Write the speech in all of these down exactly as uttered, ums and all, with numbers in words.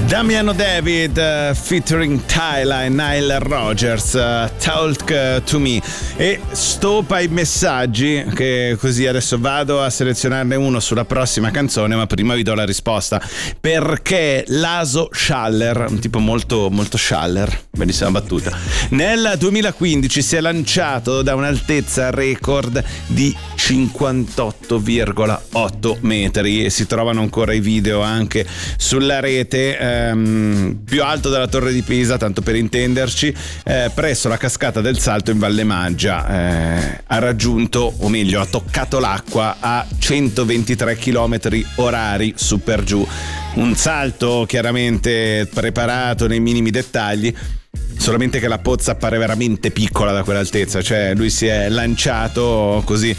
Damiano David uh, featuring Tyla e Nile Rodgers, uh, Talk uh, to Me. E stopa i messaggi, che così adesso vado a selezionarne uno sulla prossima canzone, ma prima vi do la risposta. Perché Laso Schaller, un tipo molto molto Schaller, bellissima battuta, nel duemilaquindici si è lanciato da un'altezza record di cinquantotto virgola otto metri e si trovano ancora i video anche sulla rete. Ehm, più alto della Torre di Pisa, tanto per intenderci, eh, presso la cascata del Salto in Valle Maggia. Eh, ha raggiunto, o meglio ha toccato l'acqua a centoventitré chilometri orari su per giù. Un salto chiaramente preparato nei minimi dettagli, solamente che la pozza appare veramente piccola da quell'altezza, cioè lui si è lanciato così.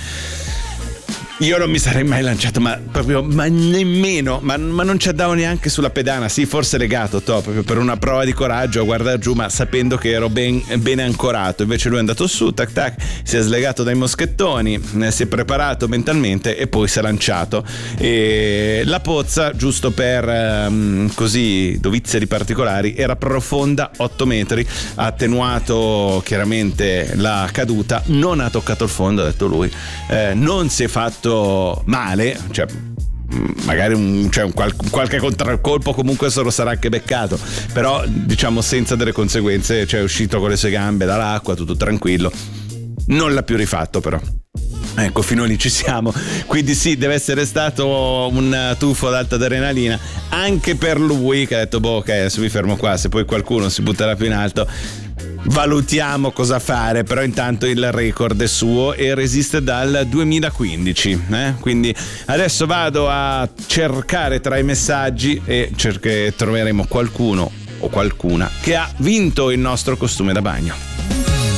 Io non mi sarei mai lanciato, ma proprio, ma nemmeno, ma, ma non ci andavo neanche sulla pedana. Sì, forse legato, to, proprio per una prova di coraggio a guardare giù, ma sapendo che ero ben, bene ancorato. Invece lui è andato su, tac tac, si è slegato dai moschettoni, si è preparato mentalmente e poi si è lanciato. E la pozza, giusto per um, così dovizie di particolari, era profonda otto metri, ha attenuato chiaramente la caduta, non ha toccato il fondo, ha detto lui, eh, non si è fatto male, cioè magari un, cioè un qual, qualche contraccolpo comunque se lo sarà anche beccato, però diciamo senza delle conseguenze, cioè è uscito con le sue gambe dall'acqua, tutto tranquillo, non l'ha più rifatto però. Ecco, fino lì ci siamo. Quindi sì, deve essere stato un tuffo ad alta adrenalina anche per lui, che ha detto boh, ok, adesso mi fermo qua, se poi qualcuno si butterà più in alto valutiamo cosa fare, però intanto il record è suo e resiste dal duemilaquindici, eh? Quindi adesso vado a cercare tra i messaggi e cerche, troveremo qualcuno o qualcuna che ha vinto il nostro costume da bagno.